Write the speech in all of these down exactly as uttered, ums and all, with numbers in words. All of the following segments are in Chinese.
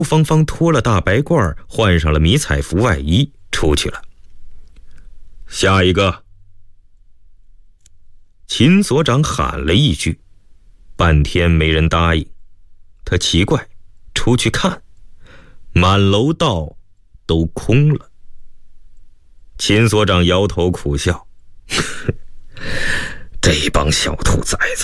芳芳脱了大白褂，换上了迷彩服外衣，出去了。下一个。秦所长喊了一句，半天没人答应。他奇怪，出去看，满楼道都空了。秦所长摇头苦笑，这帮小兔崽子。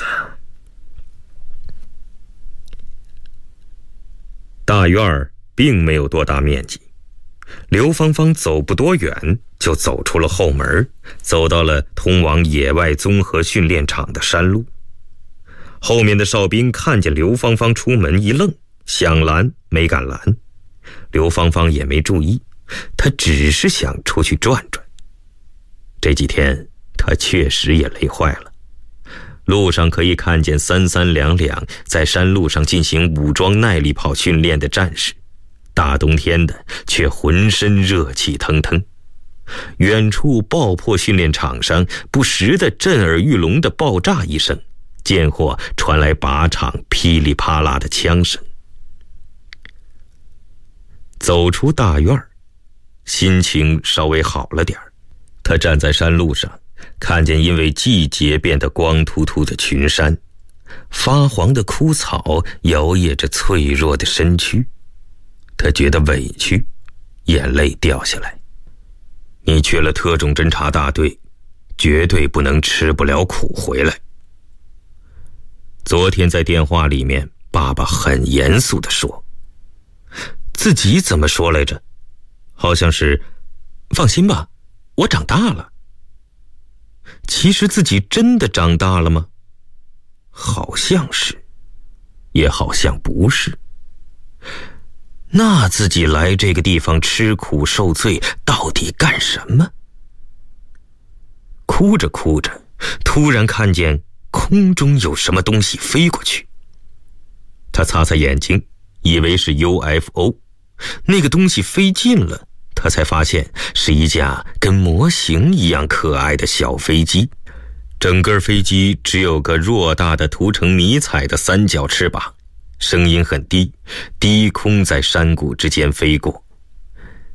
大院儿并没有多大面积，刘芳芳走不多远就走出了后门，走到了通往野外综合训练场的山路。后面的哨兵看见刘芳芳出门一愣，想拦没敢拦。刘芳芳也没注意，她只是想出去转转。这几天她确实也累坏了，路上可以看见三三两两在山路上进行武装耐力跑训练的战士，大冬天的却浑身热气腾腾。远处爆破训练场上不时的震耳欲聋的爆炸一声，间或传来靶场噼里啪啦的枪声。走出大院，心情稍微好了点儿。他站在山路上，看见因为季节变得光秃秃的群山，发黄的枯草摇曳着脆弱的身躯。他觉得委屈，眼泪掉下来。你去了特种侦察大队，绝对不能吃不了苦回来。昨天在电话里面，爸爸很严肃地说，自己怎么说来着？好像是放心吧，我长大了。其实自己真的长大了吗？好像是，也好像不是。那自己来这个地方吃苦受罪，到底干什么？哭着哭着，突然看见空中有什么东西飞过去。他擦擦眼睛，以为是 U F O。 那个东西飞近了，他才发现是一架跟模型一样可爱的小飞机。整个飞机只有个偌大的涂成迷彩的三角翅膀，声音很低，低空在山谷之间飞过。